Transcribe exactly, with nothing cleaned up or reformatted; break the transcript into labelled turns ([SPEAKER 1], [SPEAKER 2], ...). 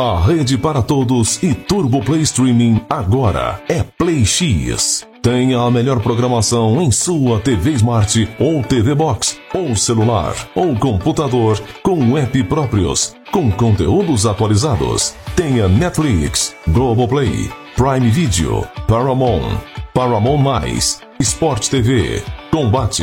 [SPEAKER 1] A rede para todos e Turbo Play Streaming agora é Play X. Tenha a melhor programação em sua T V Smart ou T V Box, ou celular, ou computador, com app próprios, com conteúdos atualizados. Tenha Netflix, Globoplay, Prime Video, Paramount, Paramount+, Sport T V, Combate,